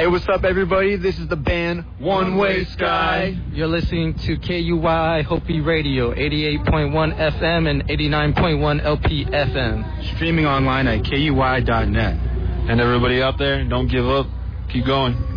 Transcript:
Hey, what's up, everybody? This is the band One Way Sky. You're listening to KUY Hopi Radio, 88.1 FM and 89.1 LP FM. Streaming online at KUY.net. And everybody out there, don't give up. Keep going.